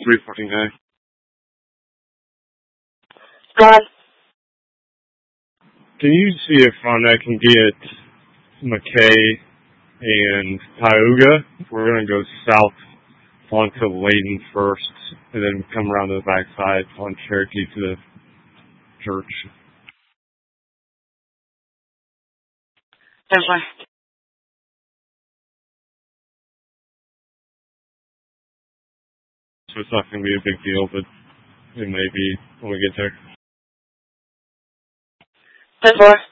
314A. Go ahead. Can you see if I can get McKay and Tioga? We're going to go south onto Layton first, and then come around to the backside on Cherokee to the church. That's fine. So it's not going to be a big deal, but it may be when we get there. That's fine.